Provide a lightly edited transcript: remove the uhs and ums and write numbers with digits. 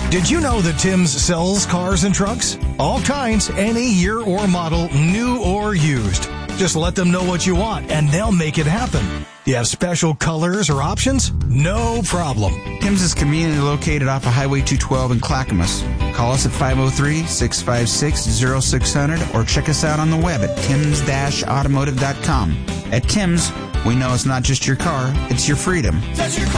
Did you know that Tim's sells cars and trucks? All kinds, any year or model, new or used. Just let them know what you want, and they'll make it happen. Do you have special colors or options? No problem. Tim's is conveniently located off of Highway 212 in Clackamas. Call us at 503-656-0600 or check us out on the web at tims-automotive.com. At Tim's, we know it's not just your car, it's your freedom.